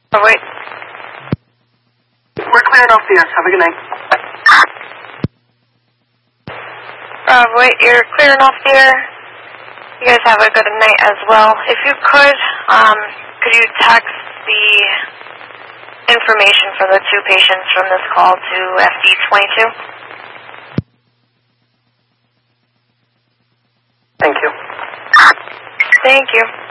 Oh, wait. We're clearing off the air. Have a good night. Wait, you're clearing off the air. You guys have a good night as well. If you could you text the information for the 2 patients from this call to FD22? Thank you. Thank you.